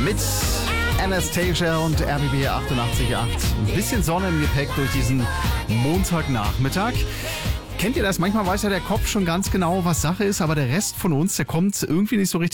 mit Anastasia und RBB 88.8. Ein bisschen Sonne im Gepäck durch diesen Montagnachmittag. Kennt ihr das? Manchmal weiß ja der Kopf schon ganz genau, was Sache ist, aber der Rest von uns, der kommt irgendwie nicht so richtig